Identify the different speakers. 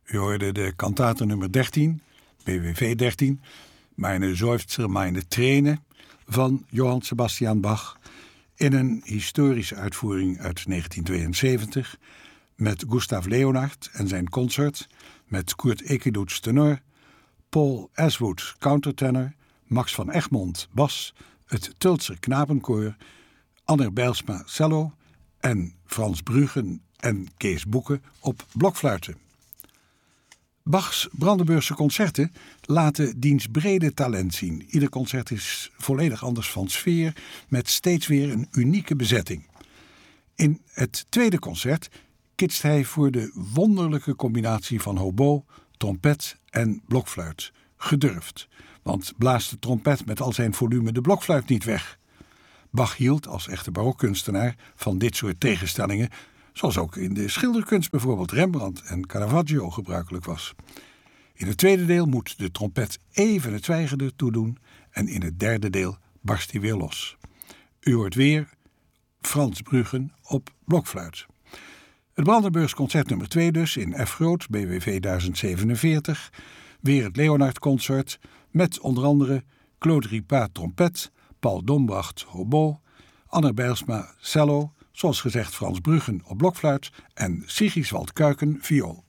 Speaker 1: U hoorde de kantate nummer 13, BWV 13, Meine Seufzer, meine Tränen van Johann Sebastian Bach in een historische uitvoering uit 1972 met Gustav Leonhardt en zijn consort, met Kurt Ekedoets tenor, Paul Aswood countertenor, Max van Egmond bas, het Tultser Knapenkoor, Anner Bijlsma cello en Frans Bruggen en Kees Boeken op blokfluiten. Bachs Brandenburgse concerten laten diens brede talent zien. Ieder concert is volledig anders van sfeer, met steeds weer een unieke bezetting. In het tweede concert kitst hij voor de wonderlijke combinatie van hobo, trompet en blokfluit. Gedurfd, want blaast de trompet met al zijn volume de blokfluit niet weg. Bach hield als echte barokkunstenaar van dit soort tegenstellingen, zoals ook in de schilderkunst bijvoorbeeld Rembrandt en Caravaggio gebruikelijk was. In het tweede deel moet de trompet even het zwijgen ertoe doen en in het derde deel barst hij weer los. U hoort weer Frans Bruggen op blokfluit. Het Brandenburgs concert nummer 2 dus in F groot, BWV 1047. Weer het Leonhardt consort met onder andere Claude Ripart trompet, Paul Dombracht hobo, Anner Bijlsma cello, zoals gezegd Frans Bruggen op blokfluit en Sigiswald Kuiken viool.